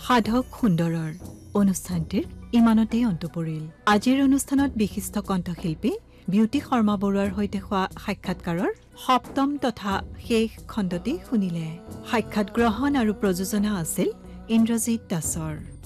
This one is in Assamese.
সাধক সুন্দৰৰ অনুষ্ঠানটিৰ ইমানতেই অন্ত পৰিল। আজিৰ অনুষ্ঠানত বিশিষ্ট কণ্ঠশিল্পী বিউটি শৰ্মা বৰুৱাৰ সৈতে হোৱা সাক্ষাৎকাৰৰ সপ্তম তথা শেষ খণ্ডটি শুনিলে। সাক্ষাৎ গ্ৰহণ আৰু প্ৰযোজনা আছিল ইন্দ্ৰজিৎ দাসৰ।